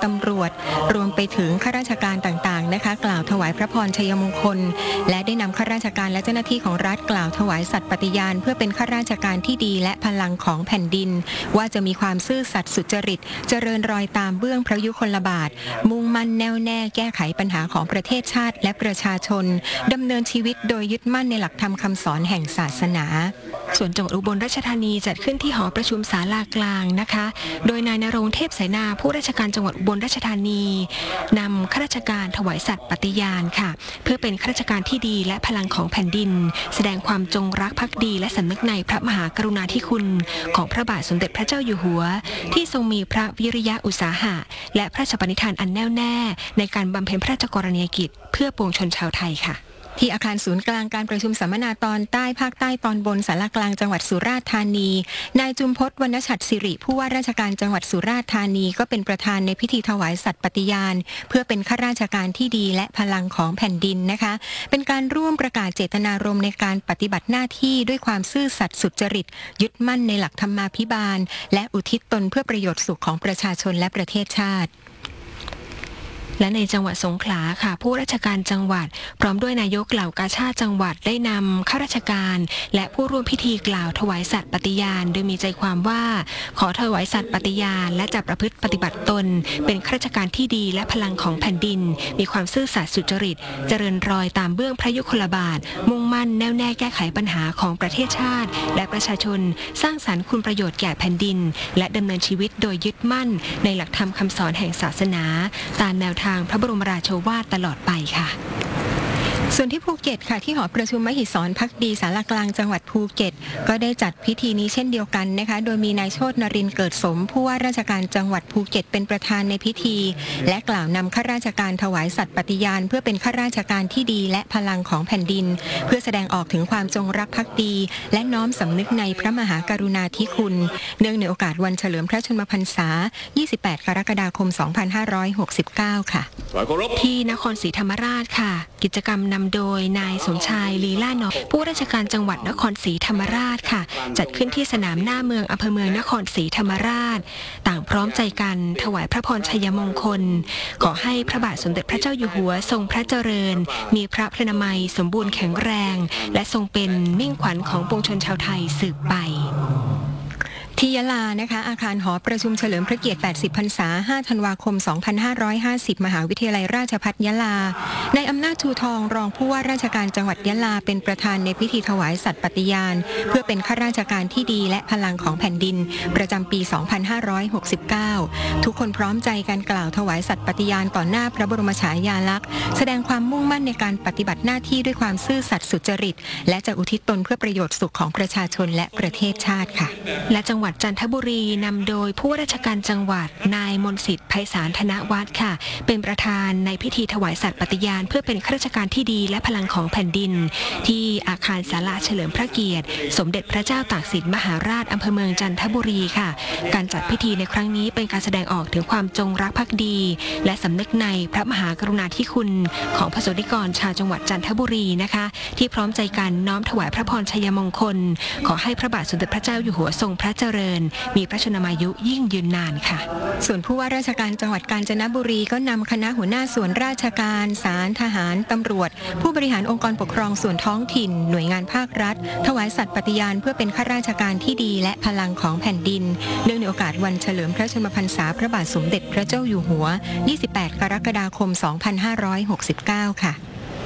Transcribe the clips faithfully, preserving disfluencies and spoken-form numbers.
ตำรวจรวมไปถึงข้าราชการต่างๆนะคะกล่าวถวายพระพรชัยมงคลและได้นำข้าราชการและเจ้าหน้าที่ของรัฐกล่าวถวายสัตย์ปฏิญาณเพื่อเป็นข้าราชการที่ดีและพลังของแผ่นดินว่าจะมีความซื่อสัตย์สุจริตเจริญรอยตามเบื้องพระยุคลบาทมุ่งมั่นแน่วแน่แก้ไขปัญหาของประเทศชาติและประชาชนดำเนินชีวิตโดยยึดมั่นในหลักธรรมคำสอนแห่งศาสนาส่วนจังหวัดอุบลราชธานีจัดขึ้นที่หอประชุมศาลากลางนะคะโดยนายณรงค์เทพไสนาผู้ราชการจังหวัดอุบลราชธานีนำข้าราชการถวายสัตย์ปฏิญาณค่ะเพื่อเป็นข้าราชการที่ดีและพลังของแผ่นดินแสดงความจงรักภักดีและสำนึกในพระมหากรุณาธิคุณของพระบาทสมเด็จพระเจ้าอยู่หัวที่ทรงมีพระวิริยะอุตสาหะและพระราชปณิธานอันแน่วแน่ในการบำเพ็ญพระราชกรณียกิจเพื่อปวงชนชาวไทยค่ะที่อาคารศูนย์กลางการประชุมสัมมนาตอนใต้ภาคใต้ตอนบนสารกลางจังหวัดสุราษฎร์ธานีนายจุมพจน์วรรณฉัตรศิริผู้ว่าราชการจังหวัดสุราษฎร์ธานีก็เป็นประธานในพิธีถวายสัตย์ปฏิญาณเพื่อเป็นข้าราชการที่ดีและพลังของแผ่นดินนะคะเป็นการร่วมประกาศเจตนารมณ์ในการปฏิบัติหน้าที่ด้วยความซื่อสัตย์สุจริตยึดมั่นในหลักธรรมาภิบาลและอุทิศตนเพื่อประโยชน์สุขของประชาชนและประเทศชาติและในจังหวัดสงขลาค่ะผู้ราชการจังหวัดพร้อมด้วยนายกเหล่ากาชาดจังหวัดได้นำข้าราชการและผู้ร่วมพิธีกล่าวถวายสัตย์ปฏิญาณโดยมีใจความว่าขอถวายสัตย์ปฏิญาณและจะประพฤติปฏิบัติตนเป็นข้าราชการที่ดีและพลังของแผ่นดินมีความซื่อสัตย์สุจริตเจริญรอยตามเบื้องพระยุคลบาทมุ่งมั่นแน่วแน่แก้ไขปัญหาของประเทศชาติและประชาชนสร้างสรรค์คุณประโยชน์แก่แผ่นดินและดำเนินชีวิตโดยยึดมั่นในหลักธรรมคำสอนแห่งศาสนาตามแนวทางพระบรมราโชวาทตลอดไปค่ะส่วนที่ภูเก็ตค่ะที่หอประชุมมหิศรภักดีศาลากลางจังหวัดภูเก็ตก็ได้จัดพิธีนี้เช่นเดียวกันนะคะโดยมีนายโชตินรินทร์เกิดสมผู้ว่าราชการจังหวัดภูเก็ตเป็นประธานในพิธีและกล่าวนำข้าราชการถวายสัตย์ปฏิญาณเพื่อเป็นข้าราชการที่ดีและพลังของแผ่นดินเพื่อแสดงออกถึงความจงรักภักดีและน้อมสำนึกในพระมหากรุณาธิคุณเนื่องในโอกาสวันเฉลิมพระชนมพรรษายี่สิบแปดกรกฎาคมสองพันห้าร้อยหกสิบเก้าค่ะที่นครศรีธรรมราชค่ะกิจกรรมนำโดยนายสมชายลีลาหนอผู้ราชการจังหวัดนครศรีธรรมราชค่ะจัดขึ้นที่สนามหน้าเมืองอำเภอเมืองนครศรีธรรมราชต่างพร้อมใจกันถวายพระพรชัยมงคลขอให้พระบาทสมเด็จพระเจ้าอยู่หัวทรงพระเจริญมีพระพระนามัยสมบูรณ์แข็งแรงและทรงเป็นมิ่งขวัญของปวงชนชาวไทยสืบไปที่ยะลานะคะอาคารหอประชุมเฉลิมพระเกียรติแปดสิบพรรษาห้าธันวาคมสองพันห้าร้อยห้าสิบมหาวิทยาลัยราชภัฏยะลาในอำนาจชูทองรองผู้ว่าราชการจังหวัดยะลาเป็นประธานในพิธีถวายสัตย์ปฏิญาณเพื่อเป็นข้าราชการที่ดีและพลังของแผ่นดินประจำปีสองพันห้าร้อยหกสิบเก้าทุกคนพร้อมใจกันกล่าวถวายสัตย์ปฏิญาณต่อหน้าพระบรมฉายาลักษณ์แสดงความมุ่งมั่นในการปฏิบัติหน้าที่ด้วยความซื่อสัตย์สุจริตและจะอุทิศตนเพื่อประโยชน์สุขของประชาชนและประเทศชาติค่ะและจังหวัดจันทบุรีนำโดยผู้ว่าราชการจังหวัดนายมนต์สิทธิ์ไพศาลธนวัฒน์ค่ะเป็นประธานในพิธีถวายสัตย์ปฏิญาณเพื่อเป็นข้าราชการที่ดีและพลังของแผ่นดินที่อาคารศาลาเฉลิมพระเกียรติสมเด็จพระเจ้าตากสินมหาราชอำเภอเมืองจันทบุรีค่ะการจัดพิธีในครั้งนี้เป็นการแสดงออกถึงความจงรักภักดีและสำนึกในพระมหากรุณาธิคุณของพระสงฆ์นิกรชาวจังหวัดจันทบุรีนะคะที่พร้อมใจกันน้อมถวายพระพรชัยมงคลขอให้พระบาทสมเด็จพระเจ้าอยู่หัวทรงพระเจริญมีพระชนมายุยิ่งยืนนานค่ะส่วนผู้ว่าราชการจังหวัดกาญจนบุรีก็นำคณะหัวหน้าส่วนราชการศาลทหารตำรวจผู้บริหารองค์กรปกครองส่วนท้องถิ่นหน่วยงานภาครัฐถวายสัตย์ปฏิญาณเพื่อเป็นข้าราชการที่ดีและพลังของแผ่นดินเนื่องในโอกาสวันเฉลิมพระชนมพรรษาพระบาทสมเด็จพระเจ้าอยู่หัวยี่สิบแปดกรกฎาคมสองพันห้าร้อยหกสิบเก้าค่ะ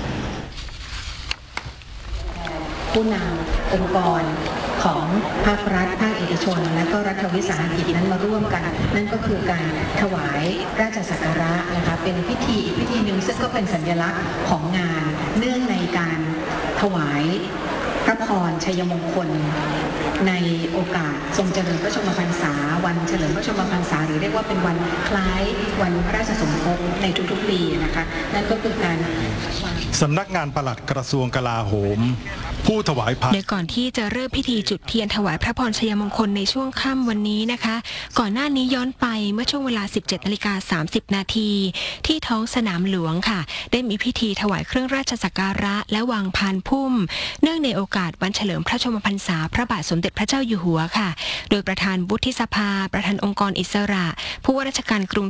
ผู้นำองค์กรของภาครัฐภาคเอกชนและก็รัฐวิสาหกิจนั้นมาร่วมกันนั่นก็คือการถวายราชสักการะนะคะเป็นพิธีอีกพิธีหนึ่งซึ่งก็เป็นสัญลักษณ์ของงานเนื่องในการถวายพระพรชัยมงคลในโอกาสทรงเจริญพระชนมพรรษาวันเฉลิมพระชนมพรรษาหรือเรียกว่าเป็นวันคล้ายวันพระราชสมภพในทุกๆปีนะคะนั่นก็คือการสำนักงานปลัดกระทรวงกลาโหมผู้ถวายพระโดยก่อนที่จะเริ่มพิธีจุดเทียนถวายพระพรชัยมงคลในช่วงค่ำวันนี้นะคะก่อนหน้านี้ย้อนไปเมื่อช่วงเวลา สิบเจ็ดนาฬิกาสามสิบนาทีที่ท้องสนามหลวงค่ะได้มีพิธีถวายเครื่องราชสักการะและวางพานพุ่มเนื่องในโอกาสวันเฉลิมพระชนมพรรษาพระบาทสมเด็จพระเจ้าอยู่หัวค่ะโดยประธานวุฒิสภาประธานองค์กรอิสระผู้ว่าราชการกรุง